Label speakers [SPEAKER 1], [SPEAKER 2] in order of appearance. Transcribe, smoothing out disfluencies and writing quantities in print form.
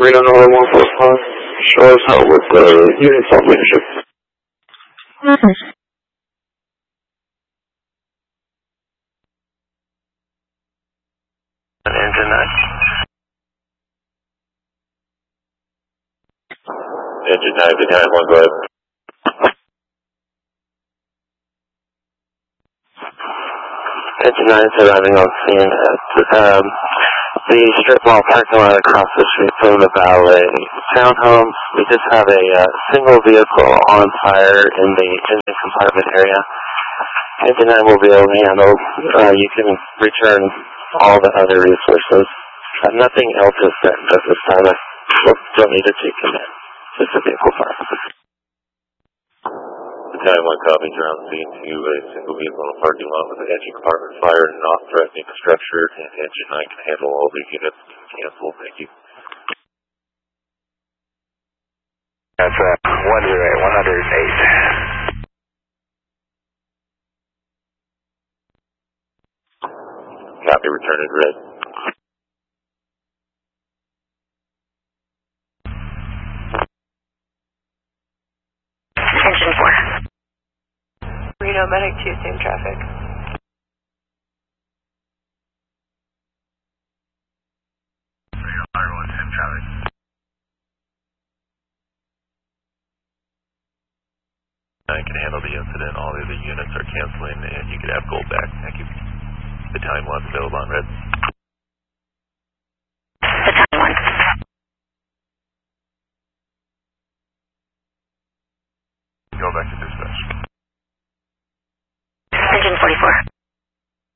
[SPEAKER 1] Reno Northern 145. Show us how with units on leadership. Engine 9. Engine 9, the 9-1, go ahead. Engine 9 is arriving on scene at the strip mall parking lot across the street from the Valet townhomes. We just have a single vehicle on fire in the engine compartment area. Engine 9 will be able to handle. You can return all the other resources. Nothing else is threatened at this time. I don't need a chief command. Just a vehicle fire. The 9-1 copies around the scene to a single vehicle in a parking lot with an engine compartment fire not threatening the structure. And Engine 9 can handle all the units. Cancel. Thank you.
[SPEAKER 2] That's 108.
[SPEAKER 1] Copy, return in red.
[SPEAKER 3] Engine 4.
[SPEAKER 4] Reno Medic 2, same traffic.
[SPEAKER 2] Reno Fire 1, same traffic.
[SPEAKER 1] I can handle the incident. All the other units are canceling, and you could have gold back. Thank you. The time 1's available on red.
[SPEAKER 3] The time 1.